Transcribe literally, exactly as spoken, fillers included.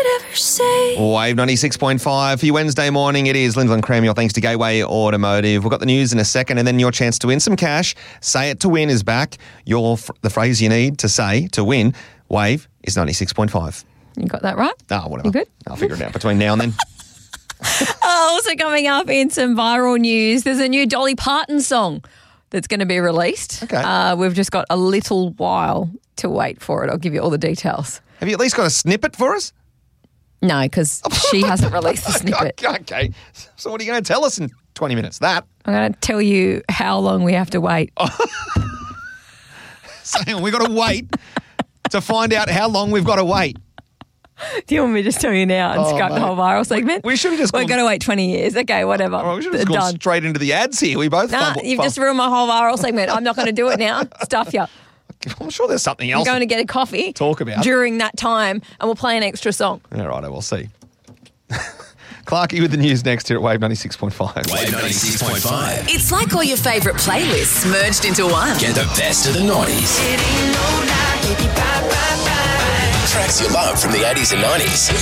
could ever say. Wave ninety-six point five for your Wednesday morning. It is Lyndall and Cream, your thanks to Gateway Automotive. We've got the news in a second and then your chance to win some cash. Say it to win is back. Your The phrase you need to say to win, Wave, is ninety-six point five. You got that right? Oh, whatever. You good? I'll figure it out between now and then. Oh, also coming up in some viral news, there's a new Dolly Parton song that's going to be released. Okay. Uh, we've just got a little while to wait for it. I'll give you all the details. Have you at least got a snippet for us? No, because she hasn't released the snippet. Okay. So what are you going to tell us in twenty minutes? That? I'm going to tell you how long we have to wait. So we've got to wait to find out how long we've got to wait. Do you want me to just tell you now and Oh, scrap mate. the whole viral segment? We should have just We're gone- going to wait twenty years. Okay, whatever. Well, we should have just gone Done. straight into the ads here. We both Nah, fumble- you've fum- just ruined my whole viral segment. I'm not going to do it now. Stuff you. I'm sure there's something I'm else. going to get a coffee. Talk about. During that time, and we'll play an extra song. All right, I will see. Clarkie with the news next here at Wave ninety-six point five. Wave ninety-six point five. It's like all your favourite playlists merged into one. Get the best of the nineties. Tracks you love from the eighties and nineties.